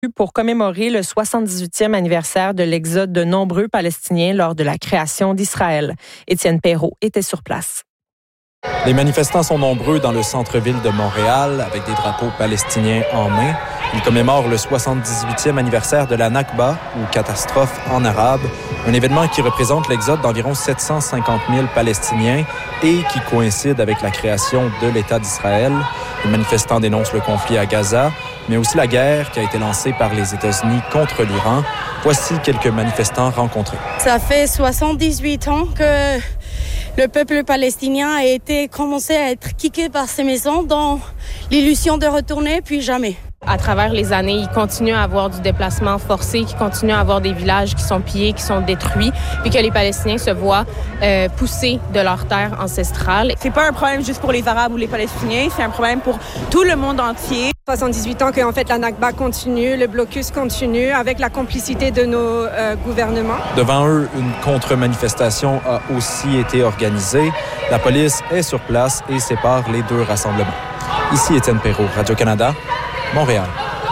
pour commémorer le 78e anniversaire de l'exode de nombreux Palestiniens lors de la création d'Israël. Étienne Perrault était sur place. Les manifestants sont nombreux dans le centre-ville de Montréal avec des drapeaux palestiniens en main. Ils commémorent le 78e anniversaire de la Nakba, ou catastrophe en arabe, un événement qui représente l'exode d'environ 750 000 Palestiniens et qui coïncide avec la création de l'État d'Israël. Les manifestants dénoncent le conflit à Gaza, mais aussi la guerre qui a été lancée par les États-Unis contre l'Iran. Voici quelques manifestants rencontrés. Ça fait 78 ans que le peuple palestinien a été commencé à être kické par ses maisons dans l'illusion de retourner, puis jamais. À travers les années, il continue à avoir du déplacement forcé, qu'il continue à avoir des villages qui sont pillés, qui sont détruits, puis que les Palestiniens se voient pousser de leur terre ancestrale. C'est pas un problème juste pour les Arabes ou les Palestiniens, c'est un problème pour tout le monde entier. 78 ans qu'en fait la Nakba continue, le blocus continue avec la complicité de nos gouvernements. Devant eux, une contre-manifestation a aussi été organisée. La police est sur place et sépare les deux rassemblements. Ici Étienne Perrault, Radio-Canada, Montréal.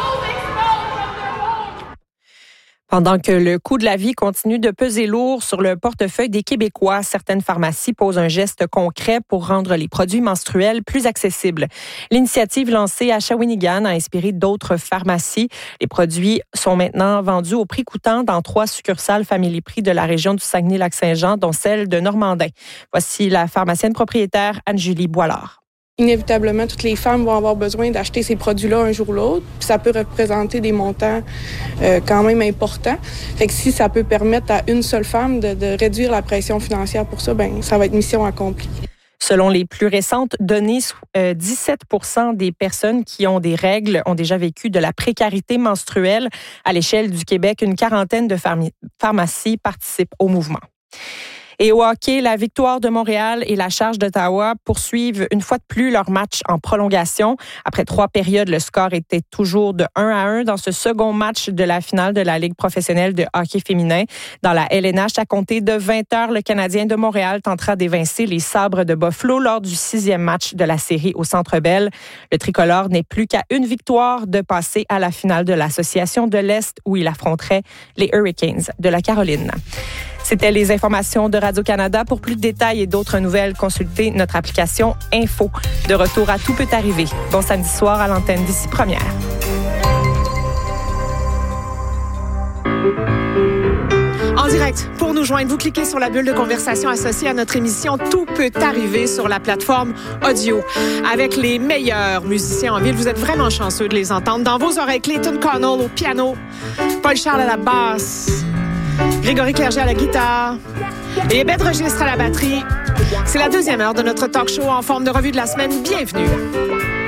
Pendant que le coût de la vie continue de peser lourd sur le portefeuille des Québécois, certaines pharmacies posent un geste concret pour rendre les produits menstruels plus accessibles. L'initiative lancée à Shawinigan a inspiré d'autres pharmacies. Les produits sont maintenant vendus au prix coûtant dans 3 succursales Family Prix de la région du Saguenay-Lac-Saint-Jean, dont celle de Normandin. Voici la pharmacienne propriétaire Anne-Julie Boilard. Inévitablement, toutes les femmes vont avoir besoin d'acheter ces produits-là un jour ou l'autre. Puis ça peut représenter des montants quand même importants. Fait que si ça peut permettre à une seule femme de réduire la pression financière pour ça, ben ça va être mission accomplie. Selon les plus récentes données, 17% des personnes qui ont des règles ont déjà vécu de la précarité menstruelle. À l'échelle du Québec, une quarantaine de pharmacies participent au mouvement. Et au hockey, la Victoire de Montréal et la Charge d'Ottawa poursuivent une fois de plus leur match en prolongation. Après 3 périodes, le score était toujours de 1-1 dans ce second match de la finale de la Ligue professionnelle de hockey féminin. Dans la LNH, à compter de 20h, le Canadien de Montréal tentera d'évincer les Sabres de Buffalo lors du 6e match de la série au Centre Bell. Le tricolore n'est plus qu'à une victoire de passer à la finale de l'Association de l'Est où il affronterait les Hurricanes de la Caroline. C'était les informations de Radio-Canada. Pour plus de détails et d'autres nouvelles, consultez notre application Info. De retour à Tout peut arriver. Bon samedi soir à l'antenne d'Ici Première. En direct, pour nous joindre, vous cliquez sur la bulle de conversation associée à notre émission Tout peut arriver sur la plateforme audio. Avec les meilleurs musiciens en ville, vous êtes vraiment chanceux de les entendre. Dans vos oreilles, Clayton Connell au piano, Paul Charles à la basse, Grégory Clerget à la guitare et Hébert Registre à la batterie. C'est la 2e heure de notre talk show en forme de revue de la semaine. Bienvenue.